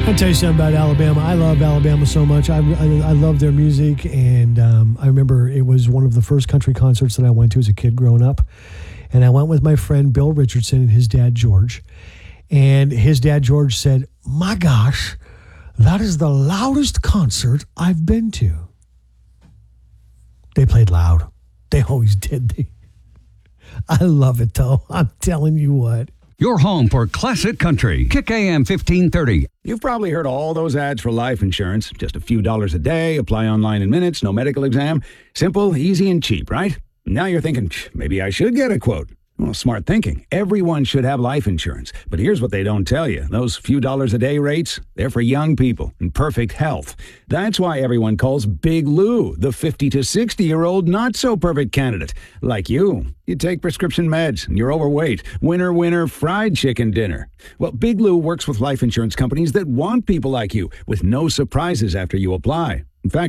I'll tell you something about Alabama. I love Alabama so much. I love their music, and I remember it was one of the first country concerts that I went to as a kid growing up. And I went with my friend Bill Richardson and his dad George. And his dad George said, "My gosh, that is the loudest concert I've been to." They played loud. They always did. I love it, though. I'm telling you what. Your home for classic country. Kick AM 1530. You've probably heard all those ads for life insurance. Just a few dollars a day, apply online in minutes, no medical exam. Simple, easy, and cheap, right? Now you're thinking, maybe I should get a quote. Well, smart thinking. Everyone should have life insurance. But here's what they don't tell you. Those few dollars a day rates, they're for young people in perfect health. That's why everyone calls Big Lou the 50 to 60-year-old not-so-perfect candidate. Like you. You take prescription meds and you're overweight. Winner, fried chicken dinner. Well, Big Lou works with life insurance companies that want people like you with no surprises after you apply.